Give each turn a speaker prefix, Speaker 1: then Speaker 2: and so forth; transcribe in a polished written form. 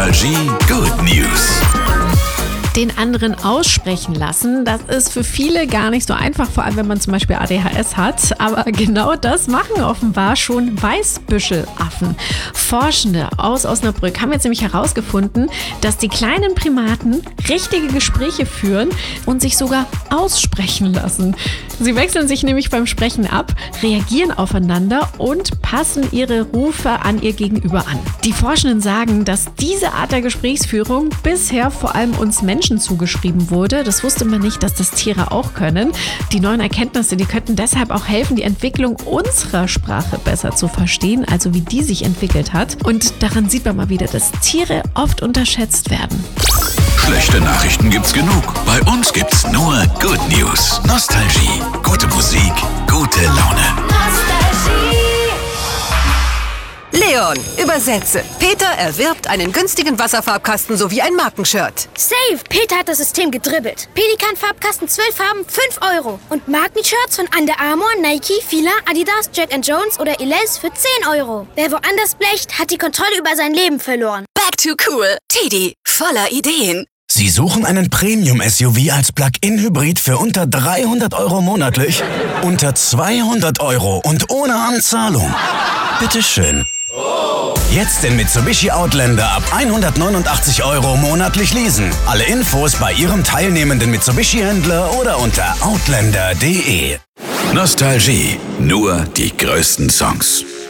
Speaker 1: Nostalgie Good News.
Speaker 2: Den anderen aussprechen lassen, das ist für viele gar nicht so einfach, vor allem wenn man zum Beispiel ADHS hat. Aber genau das machen offenbar schon Weißbüschelaffen. Forschende aus Osnabrück haben jetzt nämlich herausgefunden, dass die kleinen Primaten richtige Gespräche führen und sich sogar aussprechen lassen. Sie wechseln sich nämlich beim Sprechen ab, reagieren aufeinander und passen ihre Rufe an ihr Gegenüber an. Die Forschenden sagen, dass diese Art der Gesprächsführung bisher vor allem uns Menschen zugeschrieben wurde. Das wusste man nicht, dass das Tiere auch können. Die neuen Erkenntnisse, die könnten deshalb auch helfen, die Entwicklung unserer Sprache besser zu verstehen, also wie die sich entwickelt hat. Und daran sieht man mal wieder, dass Tiere oft unterschätzt werden.
Speaker 1: Schlechte Nachrichten gibt's genug. Bei uns gibt's nur Good News. Nostalgie. Gute Musik, gute Laune.
Speaker 3: Leon, übersetze. Peter erwirbt einen günstigen Wasserfarbkasten sowie ein Markenshirt.
Speaker 4: Safe! Peter hat das System gedribbelt. Pelikan-Farbkasten 12 Farben, 5 €. Und Markenshirts von Under Armour, Nike, Fila, Adidas, Jack & Jones oder Elize für 10 €. Wer woanders blecht, hat die Kontrolle über sein Leben verloren.
Speaker 3: Back to cool. Teddy, voller Ideen.
Speaker 5: Sie suchen einen Premium-SUV als Plug-in-Hybrid für unter 300 € monatlich, unter 200 € und ohne Anzahlung. Bitteschön. Jetzt den Mitsubishi Outlander ab 189 € monatlich leasen. Alle Infos bei Ihrem teilnehmenden Mitsubishi-Händler oder unter outlander.de.
Speaker 1: Nostalgie. Nur die größten Songs.